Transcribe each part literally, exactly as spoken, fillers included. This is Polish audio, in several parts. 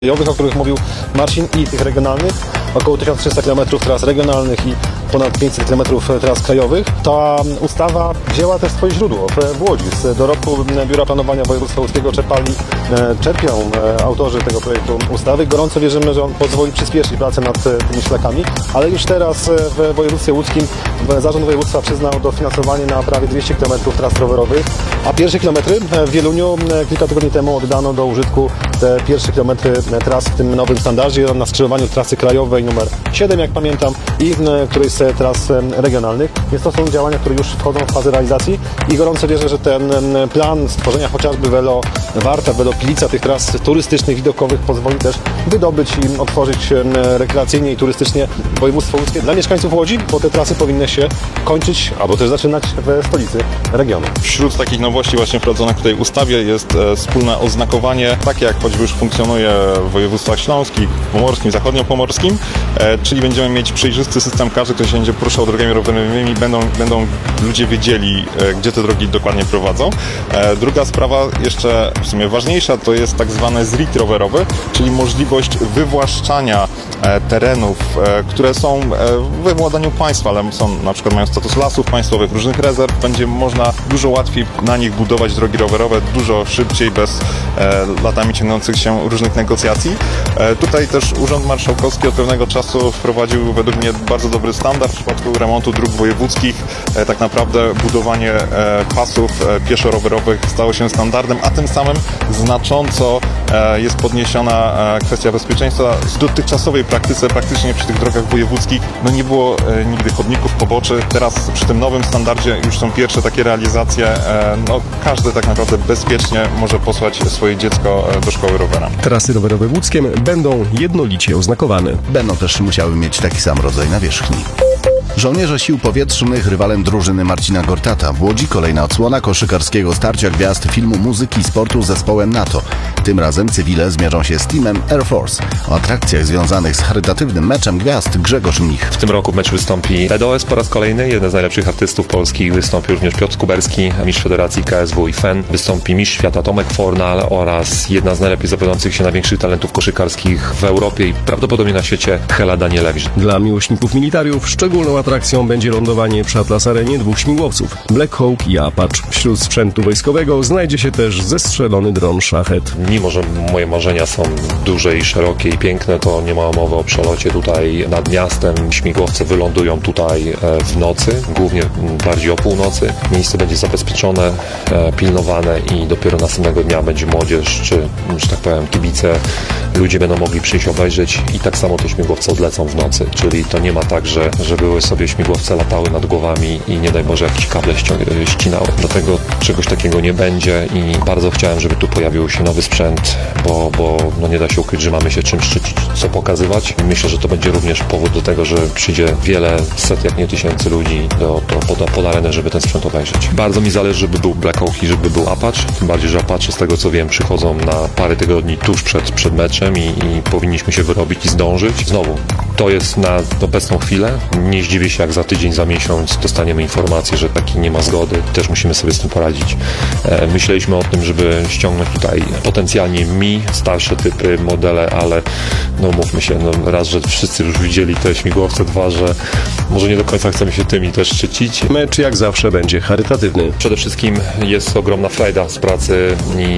O których mówił Marcin, i tych regionalnych, około tysiąc trzysta kilometrów tras regionalnych i ponad pięćset kilometrów tras krajowych. Ta ustawa wzięła też swoje źródło w Łodzi. Z dorobku Biura Planowania Województwa Łódzkiego czerpali, czerpią autorzy tego projektu ustawy. Gorąco wierzymy, że on pozwoli przyspieszyć pracę nad tymi szlakami, ale już teraz w województwie łódzkim Zarząd Województwa przyznał dofinansowanie na prawie dwieście kilometrów tras rowerowych, a pierwsze kilometry w Wieluniu kilka tygodni temu oddano do użytku te pierwsze kilometry tras w tym nowym standardzie na skrzyżowaniu trasy krajowej numer siedem, jak pamiętam, i którejś z tras regionalnych. Więc to są działania, które już wchodzą w fazę realizacji i gorąco wierzę, że ten plan stworzenia chociażby Velo Warta, Velo Pilica, tych tras turystycznych, widokowych pozwoli też wydobyć i otworzyć rekreacyjnie i turystycznie województwo łódzkie dla mieszkańców Łodzi, bo te trasy powinny się kończyć albo też zaczynać w stolicy regionu. Wśród takich nowości właśnie wprowadzonych w tej ustawie jest e, wspólne oznakowanie, takie jak choćby już funkcjonuje w województwach śląskich, pomorskim, zachodniopomorskim, e, czyli będziemy mieć przejrzysty system, każdy, kto się będzie poruszał drogami rowerowymi, będą, będą ludzie wiedzieli, e, gdzie te drogi dokładnie prowadzą. E, druga sprawa, jeszcze w sumie ważniejsza, to jest tak zwany zrit rowerowy, czyli możliwość wywłaszczania e, terenów, e, które są e, we władaniu państwa, ale są, na przykład mają status lasów państwowych, różnych rezerw. Będzie można dużo łatwiej na nich budować drogi rowerowe, dużo szybciej, bez e, latami ciągnących się różnych negocjacji. E, tutaj też Urząd Marszałkowski od pewnego czasu wprowadził według mnie bardzo dobry standard w przypadku remontu dróg wojewódzkich. E, tak naprawdę budowanie e, pasów e, pieszo-rowerowych stało się standardem, a tym samym znacząco e, jest podniesiona e, kwestia bezpieczeństwa. W dotychczasowej praktyce praktycznie przy tych drogach wojewódzkich no nie było e, nigdy chodników, poboczy. Teraz przy tym nowym standardzie już są pierwsze takie realizacje. E, no, każdy tak naprawdę bezpiecznie może posłać swoje dziecko do szkoły rowera. Trasy rowerowe w Łódzkiem będą jednolicie oznakowane. Będą też musiały mieć taki sam rodzaj nawierzchni. Żołnierze Sił Powietrznych rywalem drużyny Marcina Gortata. W Łodzi kolejna odsłona koszykarskiego starcia gwiazd filmu, muzyki i sportu z zespołem NATO. Tym razem cywile zmierzą się z teamem Air Force. O atrakcjach związanych z charytatywnym meczem gwiazd Grzegorz Mnich. W tym roku w meczu wystąpi P D O S po raz kolejny. Jeden z najlepszych artystów polskich. Wystąpi również Piotr Kuberski, mistrz Federacji K S W i F E N. Wystąpi mistrz świata Tomek Fornal oraz jedna z najlepiej zapowiadających się największych talentów koszykarskich w Europie i prawdopodobnie na świecie, Hela Danielewicz. Dla miłośników militariów szczególną atrakcją będzie lądowanie przy Atlas Arenie dwóch śmigłowców, Black Hawk i Apache. Wśród sprzętu wojskowego znajdzie się też zestrzelony dron Szachet. Mimo że moje marzenia są duże i szerokie i piękne, to nie ma mowy o przelocie tutaj nad miastem. Śmigłowce wylądują tutaj w nocy, głównie bardziej o północy. Miejsce będzie zabezpieczone, pilnowane i dopiero następnego dnia będzie młodzież, czy, że tak powiem, kibice, ludzie będą mogli przyjść obejrzeć i tak samo te śmigłowce odlecą w nocy. Czyli to nie ma tak, że, że były sobie śmigłowce latały nad głowami i nie daj Boże jakieś kable ścinały. Dlatego czegoś takiego nie będzie i bardzo chciałem, żeby tu pojawił się nowy sprzęt, bo, bo no nie da się ukryć, że mamy się czym szczycić, co pokazywać. Myślę, że to będzie również powód do tego, że przyjdzie wiele set, jak nie tysięcy ludzi do, do, pod, pod arenę, żeby ten sprzęt obejrzeć. Bardzo mi zależy, żeby był Black Hawk i żeby był Apache, tym bardziej, że Apache, z tego co wiem, przychodzą na parę tygodni tuż przed, przed meczem i, i powinniśmy się wyrobić i zdążyć. Znowu, to jest na obecną chwilę. Nie zdziwię się, jak za tydzień, za miesiąc dostaniemy informację, że taki nie ma zgody. Też musimy sobie z tym poradzić. E, myśleliśmy o tym, żeby ściągnąć tutaj potencjalnie Mi, starsze typy, modele, ale no mówmy się, no raz, że wszyscy już widzieli te śmigłowce, dwa, że może nie do końca chcemy się tymi też szczycić. Mecz jak zawsze będzie charytatywny. Przede wszystkim jest ogromna frajda z pracy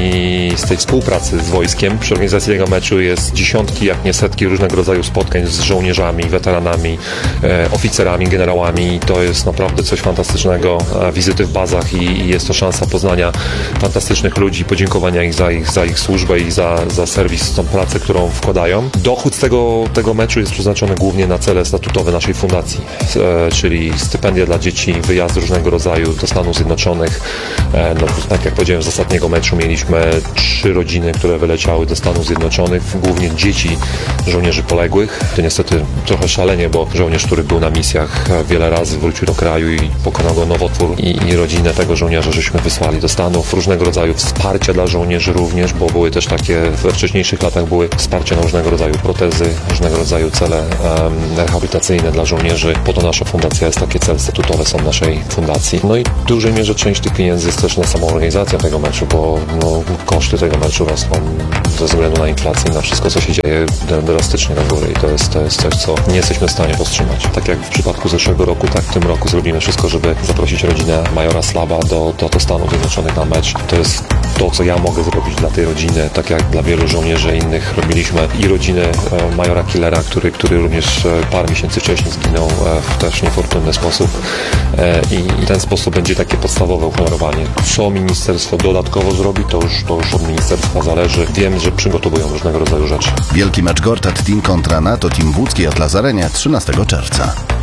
i z tej współpracy z wojskiem. Przy organizacji tego meczu jest dziesiątki, jak nie setki różnego rodzaju spotkań z żołnierzami, weteranami, e, oficerami, generałami. To jest naprawdę coś fantastycznego. Wizyty w bazach i, i jest to szansa poznania fantastycznych ludzi, podziękowania ich za ich, za ich służbę i za, za serwis, tą pracę, którą wkładają. Dochód z tego, tego meczu jest przeznaczony głównie na cele statutowe naszej fundacji, e, czyli stypendia dla dzieci, wyjazdy różnego rodzaju do Stanów Zjednoczonych. E, no, tak jak powiedziałem, z ostatniego meczu mieliśmy trzy rodziny, które wyleciały do Stanów Zjednoczonych, głównie dzieci żołnierzy poległych. To niestety trochę szalenie, bo żołnierz, który był na misjach wiele razy, wrócił do kraju i pokonał go nowotwór i, i rodzinę tego żołnierza żeśmy wysłali do Stanów. Różnego rodzaju wsparcia dla żołnierzy również, bo były też takie, we wcześniejszych latach były wsparcia na różnego rodzaju protezy, różnego rodzaju cele em, rehabilitacyjne dla żołnierzy. Po to nasza fundacja jest, takie cele statutowe są naszej fundacji. No i w dużej mierze część tych pieniędzy jest też na samą organizację tego meczu, bo no, koszty tego meczu rosną ze względu na inflację i na wszystko, co się dzieje drastycznie na górę i to jest, to jest coś, co nie jesteśmy w stanie powstrzymać. Tak jak w przypadku zeszłego roku, tak w tym roku zrobimy wszystko, żeby zaprosić rodzinę majora Slaba do, do, do Stanów Zjednoczonych na mecz. To jest to, co ja mogę zrobić dla tej rodziny, tak jak dla wielu żołnierzy innych robiliśmy i rodziny e, majora Killera, który, który również e, parę miesięcy wcześniej zginął e, w też niefortunny sposób e, i, i ten sposób będzie takie podstawowe uhonorowanie. Co ministerstwo dodatkowo zrobi, to już, to już od ministerstwa zależy. Wiem, że przygotowują różnego rodzaju rzeczy. Wielki mecz Gortat Team kontra NATO Team w łódzkiej Atlas Arenie trzynastego czerwca.